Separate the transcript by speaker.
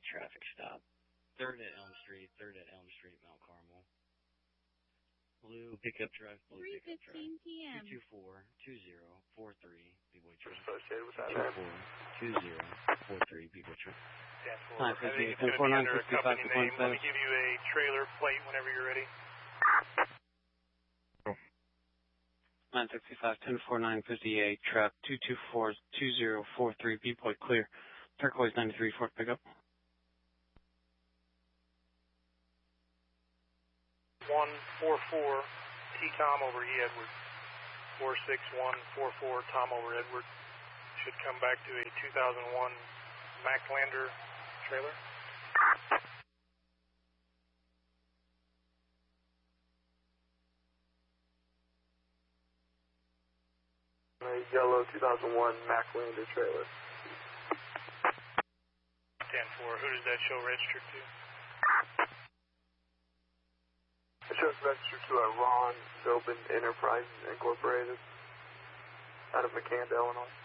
Speaker 1: traffic stop. 3rd at Elm Street, Mount Carmel. Blue pickup truck, blue pickup truck.
Speaker 2: 3:15 p.m.
Speaker 1: 224-2043, B-Boy truck.
Speaker 3: Associated with that.
Speaker 1: 224-2043, B-Boy truck.
Speaker 3: 10-4. 10-4, 9, 65 to 1. Let me give you a trailer plate whenever you're ready.
Speaker 4: 965, 10-4, 958, truck 224-2043, B-Boy clear. Turquoise 93, 4th pickup.
Speaker 3: 144, T-Tom over E. Edward. 46144, Tom over Edward. Should come back to a 2001 Maclander trailer.
Speaker 5: A yellow 2001 Maclander trailer.
Speaker 3: 10-4, who does that show registered to?
Speaker 5: It shows registered to a Ron Zobin Enterprises Incorporated out of McCann, Illinois.